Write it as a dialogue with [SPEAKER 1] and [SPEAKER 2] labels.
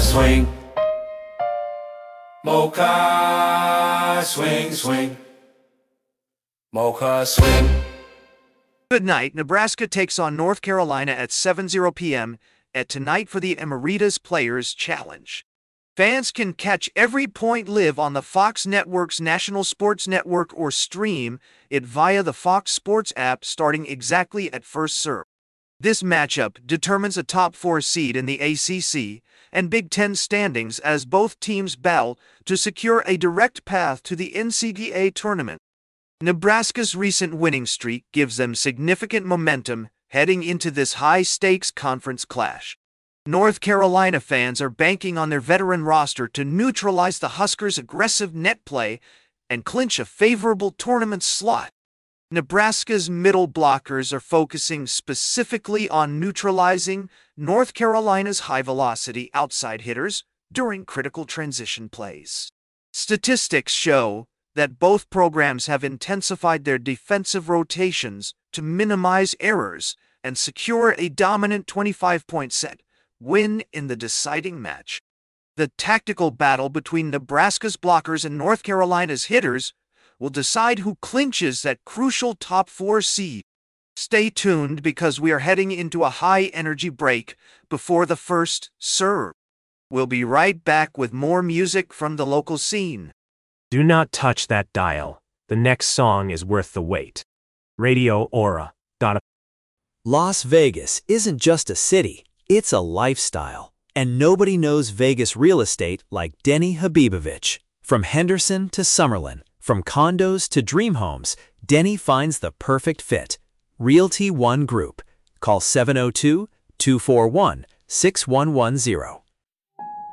[SPEAKER 1] swing. Mocha swing, swing. Mocha swing.
[SPEAKER 2] Good night. Nebraska takes on North Carolina at 7:00 p.m. at tonight for the Emeritus Players Challenge. Fans can catch every point live on the Fox Network's National Sports Network or stream it via the Fox Sports app starting exactly at first serve. This matchup determines a top 4 seed in the ACC and Big Ten standings as both teams battle to secure a direct path to the NCAA tournament. Nebraska's recent winning streak gives them significant momentum heading into this high-stakes conference clash. North Carolina fans are banking on their veteran roster to neutralize the Huskers' aggressive net play and clinch a favorable tournament slot. Nebraska's middle blockers are focusing specifically on neutralizing North Carolina's high-velocity outside hitters during critical transition plays. Statistics show that both programs have intensified their defensive rotations to minimize errors and secure a dominant 25-point set win in the deciding match. The tactical battle between Nebraska's blockers and North Carolina's hitters will decide who clinches that crucial top 4 seed. Stay tuned because we are heading into a high-energy break before the first serve. We'll be right back with more music from the local scene.
[SPEAKER 3] Do not touch that dial. The next song is worth the wait. Radio Aura.
[SPEAKER 4] Las Vegas isn't just a city, it's a lifestyle. And nobody knows Vegas real estate like Denny Habibovich. From Henderson to Summerlin, from condos to dream homes, Denny finds the perfect fit. Realty One Group. Call 702-241-6110.